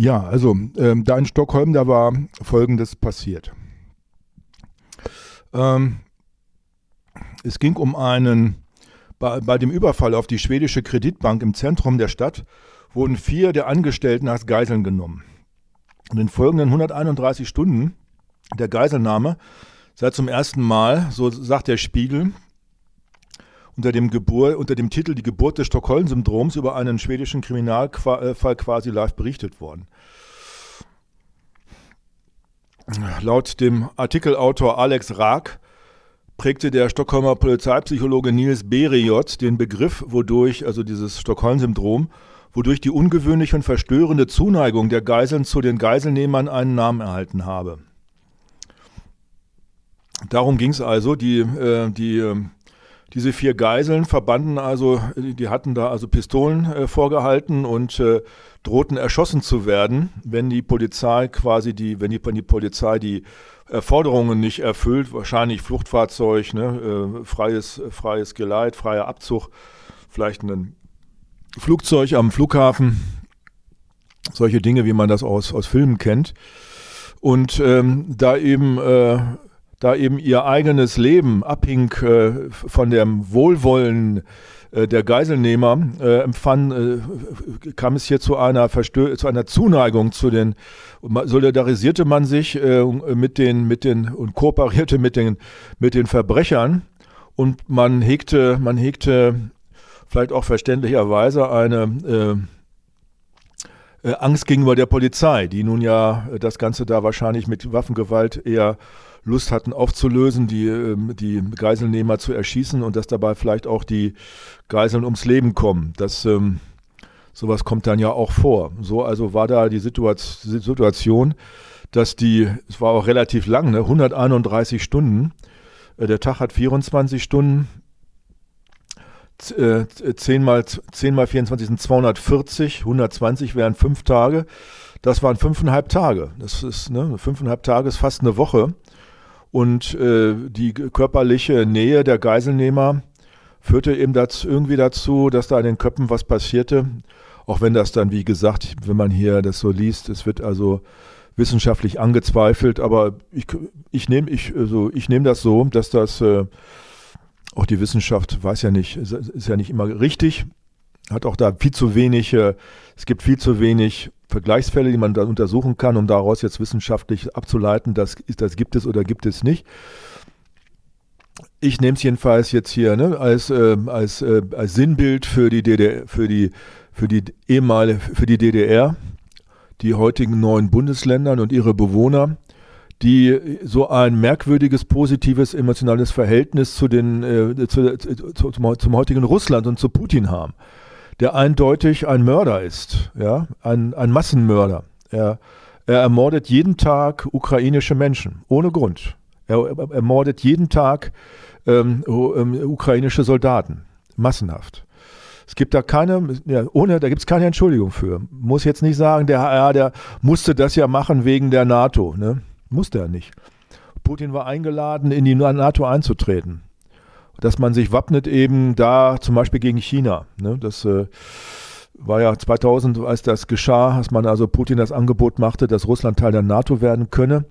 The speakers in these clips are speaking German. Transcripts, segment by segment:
Ja, also da in Stockholm, da war Folgendes passiert. Ähm, Es ging um bei dem Überfall auf die schwedische Kreditbank im Zentrum der Stadt wurden 4 der Angestellten als Geiseln genommen. In den folgenden 131 Stunden der Geiselnahme sei zum ersten Mal, so sagt der Spiegel, unter dem Titel Die Geburt des Stockholm-Syndroms über einen schwedischen Kriminalfall quasi live berichtet worden. Laut dem Artikelautor Alex Raak prägte der Stockholmer Polizeipsychologe Nils Berijot den Begriff, also dieses Stockholm-Syndrom, wodurch die ungewöhnliche und verstörende Zuneigung der Geiseln zu den Geiselnehmern einen Namen erhalten habe. Darum ging es also, diese 4 Geiseln verbanden also, die hatten da also Pistolen vorgehalten und drohten erschossen zu werden, wenn die Polizei die Forderungen nicht erfüllt, wahrscheinlich Fluchtfahrzeug, freies Geleit, freier Abzug, vielleicht ein Flugzeug am Flughafen, solche Dinge, wie man das aus Filmen kennt. Und da eben ihr eigenes Leben abhing von dem Wohlwollen der Geiselnehmer, kam es hier zu einer Zuneigung solidarisierte man sich und kooperierte mit den Verbrechern, und man hegte vielleicht auch verständlicherweise eine Angst gegenüber der Polizei, die nun ja das Ganze da wahrscheinlich mit Waffengewalt eher Lust hatten aufzulösen, die Geiselnehmer zu erschießen, und dass dabei vielleicht auch die Geiseln ums Leben kommen. Sowas kommt dann ja auch vor. So also war da die Situation, dass es war auch relativ lang, 131 Stunden. Der Tag hat 24 Stunden. 10 mal 24 sind 240, 120 wären 5 Tage. Das waren 5,5 Tage. Das ist 5,5 Tage ist fast eine Woche. Und die körperliche Nähe der Geiselnehmer führte eben irgendwie dazu, dass da in den Köpfen was passierte. Auch wenn das dann, wie gesagt, wenn man hier das so liest, es wird also wissenschaftlich angezweifelt. Aber ich nehme das so, dass das auch die Wissenschaft ist ja nicht immer richtig, hat auch da viel zu wenig, es gibt viel zu wenig Vergleichsfälle, die man da untersuchen kann, um daraus jetzt wissenschaftlich abzuleiten, das gibt es oder gibt es nicht. Ich nehme es jedenfalls jetzt hier als Sinnbild für die DDR, die heutigen 9 Bundesländern und ihre Bewohner, die so ein merkwürdiges, positives, emotionales Verhältnis zum heutigen Russland und zu Putin haben, der eindeutig ein Mörder ist, ja, ein Massenmörder. Er ermordet jeden Tag ukrainische Menschen, ohne Grund. Er ermordet jeden Tag ukrainische Soldaten, massenhaft. Es gibt da da gibt es keine Entschuldigung für. Muss jetzt nicht sagen, der HR, der musste das ja machen wegen der NATO, ne? Musste er nicht. Putin war eingeladen, in die NATO einzutreten. Dass man sich wappnet eben da zum Beispiel gegen China. Ne? Das war ja 2000, als das geschah, als man also Putin das Angebot machte, dass Russland Teil der NATO werden könne,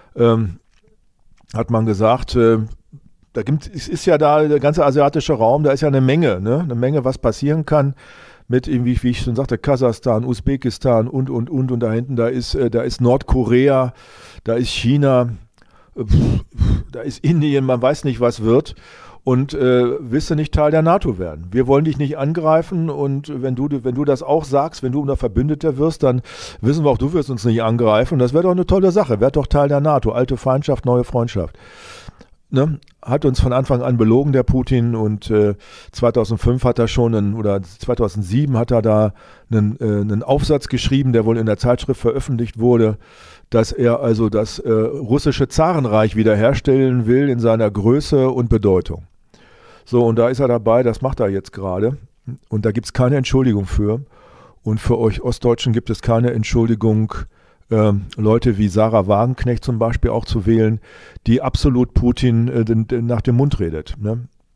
hat man gesagt, es ist ja da der ganze asiatische Raum, da ist ja eine Menge, was passieren kann. Mit irgendwie, wie ich schon sagte, Kasachstan, Usbekistan und da hinten, da ist Nordkorea, da ist China, da ist Indien, man weiß nicht, was wird, und willst du nicht Teil der NATO werden. Wir wollen dich nicht angreifen, und wenn du das auch sagst, wenn du unser Verbündeter wirst, dann wissen wir auch, du wirst uns nicht angreifen, und das wäre doch eine tolle Sache, werd doch Teil der NATO, alte Feindschaft, neue Freundschaft. Ne, hat uns von Anfang an belogen, der Putin, und 2005 hat er oder 2007 hat er da einen Aufsatz geschrieben, der wohl in der Zeitschrift veröffentlicht wurde, dass er also das russische Zarenreich wiederherstellen will in seiner Größe und Bedeutung. So, und da ist er dabei, das macht er jetzt gerade, und da gibt es keine Entschuldigung für, und für euch Ostdeutschen gibt es keine Entschuldigung, Leute wie Sarah Wagenknecht zum Beispiel auch zu wählen, die absolut Putin nach dem Mund redet. Ne?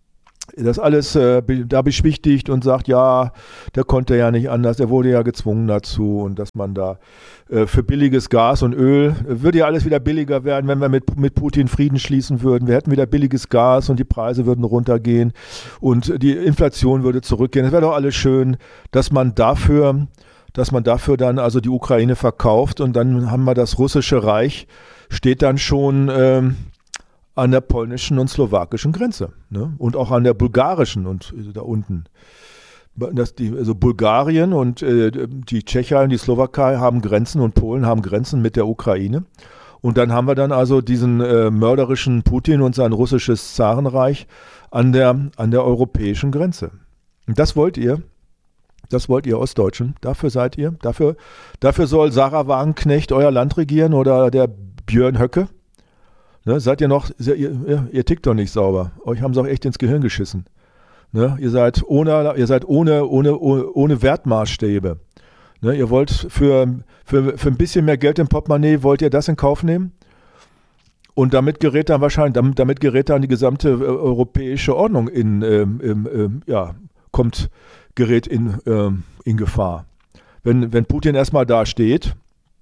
das alles da beschwichtigt und sagt, ja, der konnte ja nicht anders, der wurde ja gezwungen dazu und dass man da für billiges Gas und Öl, würde ja alles wieder billiger werden, wenn wir mit Putin Frieden schließen würden. Wir hätten wieder billiges Gas und die Preise würden runtergehen und die Inflation würde zurückgehen. Es wäre doch alles schön, dass man dafür dann also die Ukraine verkauft und dann haben wir das russische Reich, steht dann schon an der polnischen und slowakischen Grenze, ne? Und auch an der bulgarischen und da unten. Also Bulgarien und die Tschechei und die Slowakei haben Grenzen und Polen haben Grenzen mit der Ukraine. Und dann haben wir dann also diesen mörderischen Putin und sein russisches Zarenreich an der europäischen Grenze. Und das wollt ihr Ostdeutschen, dafür seid ihr, dafür soll Sarah Wagenknecht euer Land regieren oder der Björn Höcke. Ne, seid ihr noch, ihr tickt doch nicht sauber. Euch haben sie auch echt ins Gehirn geschissen. Ne, ihr seid ohne Wertmaßstäbe. Ne, ihr wollt für ein bisschen mehr Geld im Portemonnaie, wollt ihr das in Kauf nehmen? Und damit gerät dann die gesamte europäische Ordnung gerät in Gefahr. Wenn Putin erstmal da steht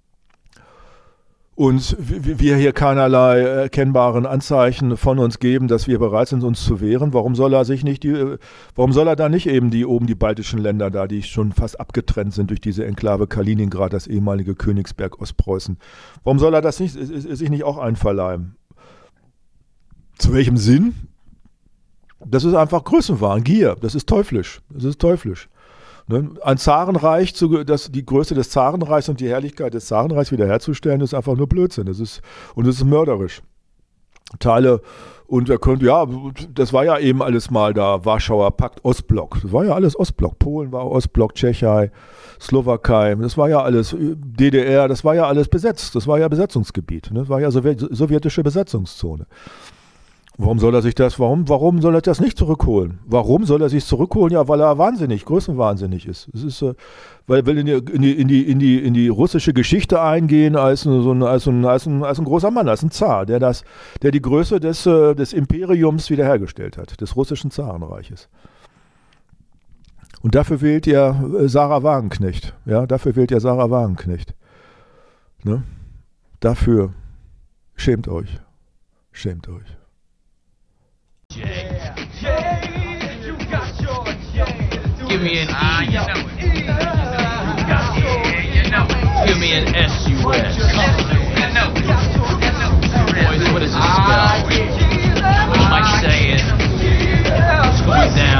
und wir hier keinerlei erkennbaren Anzeichen von uns geben, dass wir bereit sind, uns zu wehren, warum soll er da nicht eben die baltischen Länder da, die schon fast abgetrennt sind durch diese Enklave Kaliningrad, das ehemalige Königsberg Ostpreußen, warum soll er das nicht, sich nicht auch einverleiben? Zu welchem Sinn? Das ist einfach Größenwahn, Gier, das ist teuflisch. Ne? Ein Zarenreich, die Größe des Zarenreichs und die Herrlichkeit des Zarenreichs wiederherzustellen, ist einfach nur Blödsinn. Das ist mörderisch. Das war ja eben alles mal da, Warschauer Pakt, Ostblock. Das war ja alles Ostblock. Polen war Ostblock, Tschechei, Slowakei, das war ja alles DDR, das war ja alles besetzt. Das war ja Besetzungsgebiet. Ne? Das war ja sowjetische Besetzungszone. Warum soll er das nicht zurückholen? Warum soll er sich zurückholen? Ja, weil er größenwahnsinnig ist. Es ist, weil er in die russische Geschichte eingehen als ein großer Mann, als ein Zar, der die Größe des Imperiums wiederhergestellt hat, des russischen Zarenreiches. Und dafür wählt ihr Sarah Wagenknecht. Ja, Ne? Dafür schämt euch. Give me an E. Give me an S-U-S. Boys, what does it spell? What am I saying? It's going down.